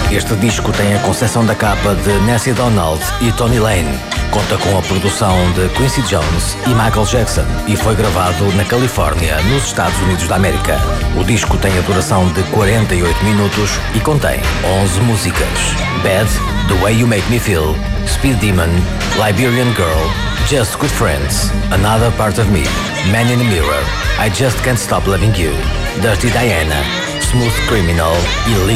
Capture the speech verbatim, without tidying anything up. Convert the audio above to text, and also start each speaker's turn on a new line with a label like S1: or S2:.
S1: Este disco tem a concepção da capa de Nancy Donald e Tony Lane. Conta com a produção de Quincy Jones e Michael Jackson e foi gravado na Califórnia, nos Estados Unidos da América. O disco tem a duração de quarenta e oito minutos e contém onze músicas: Bad, The Way You Make Me Feel, Speed Demon, Liberian Girl, Just Good Friends, Another Part of Me, Man in the Mirror, I Just Can't Stop Loving You, Dirty Diana, Smooth Criminal e